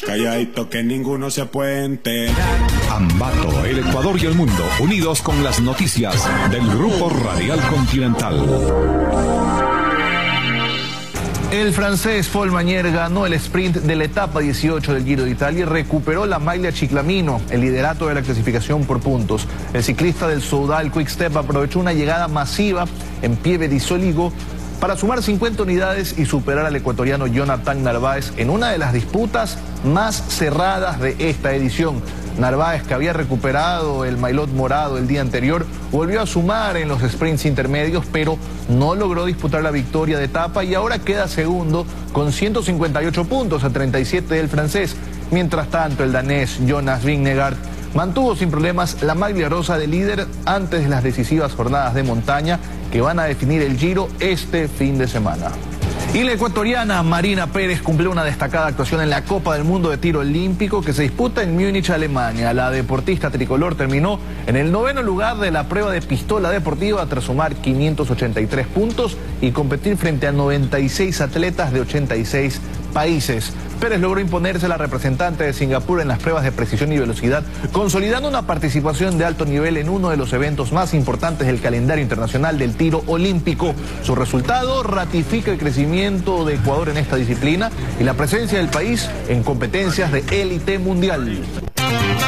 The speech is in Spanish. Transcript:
calladito que ninguno se puede enterar. Ambato, el Ecuador y el mundo, unidos con las noticias del Grupo Radial Continental. El francés Paul Mañer ganó el sprint de la etapa 18 del Giro de Italia y recuperó la Maglia Ciclamino, el liderato de la clasificación por puntos. El ciclista del Soudal Quick-Step aprovechó una llegada masiva en Pieve di Soligo para sumar 50 unidades y superar al ecuatoriano Jonathan Narváez en una de las disputas más cerradas de esta edición. Narváez, que había recuperado el maillot morado el día anterior, volvió a sumar en los sprints intermedios, pero no logró disputar la victoria de etapa y ahora queda segundo con 158 puntos a 37 del francés. Mientras tanto, el danés Jonas Vingegaard mantuvo sin problemas la maglia rosa de líder antes de las decisivas jornadas de montaña que van a definir el Giro este fin de semana. Y la ecuatoriana Marina Pérez cumplió una destacada actuación en la Copa del Mundo de Tiro Olímpico que se disputa en Múnich, Alemania. La deportista tricolor terminó en el 9º lugar de la prueba de pistola deportiva tras sumar 583 puntos y competir frente a 96 atletas de 86 países. Pérez logró imponerse a la representante de Singapur en las pruebas de precisión y velocidad, consolidando una participación de alto nivel en uno de los eventos más importantes del calendario internacional del tiro olímpico. Su resultado ratifica el crecimiento de Ecuador en esta disciplina y la presencia del país en competencias de élite mundial.